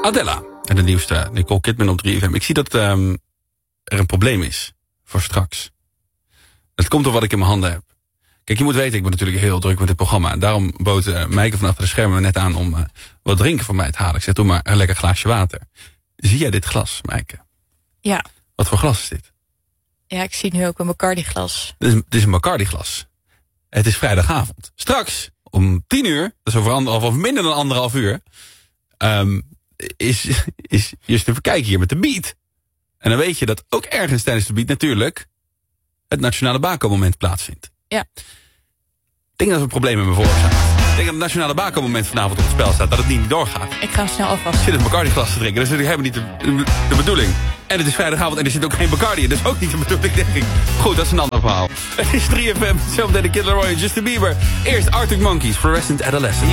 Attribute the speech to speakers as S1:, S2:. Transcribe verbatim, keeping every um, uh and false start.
S1: Adela. En de nieuwste Nicole Kidman op drie F M. Ik zie dat um, er een probleem is voor straks. Het komt door wat ik in mijn handen heb. Kijk, je moet weten, ik ben natuurlijk heel druk met dit programma. En daarom bood uh, Meike van achter de schermen net aan om uh, wat drinken voor mij te halen. Ik zeg, doe maar een lekker glaasje water. Zie jij dit glas, Meike?
S2: Ja.
S1: Wat voor glas is dit?
S2: Ja, ik zie nu ook een Bacardi glas.
S1: Dit is, dit is een Bacardi glas. Het is vrijdagavond. Straks, om tien uur, dat is over anderhalf of minder dan anderhalf uur... Um, is, is just even kijken hier met de beat. En dan weet je dat ook ergens tijdens de beat natuurlijk het Nationale Bako-moment plaatsvindt.
S2: Ja.
S1: Ik denk dat we een probleem hebben veroorzaakt. Ik denk dat het Nationale Bako-moment vanavond op het spel staat. Dat het niet doorgaat.
S2: Ik ga hem snel
S1: Ik
S2: afwassen.
S1: zit een Bacardi-glas te drinken. Dat is natuurlijk helemaal niet de, de bedoeling. En het is vrijdagavond en er zit ook geen Bacardi in. Dat is ook niet de bedoeling, denk ik. Goed, dat is een ander verhaal. Het is drie F M, zometeen de Kid Laroi en Justin Bieber. Eerst Arctic Monkeys, Fluorescent Adolescent.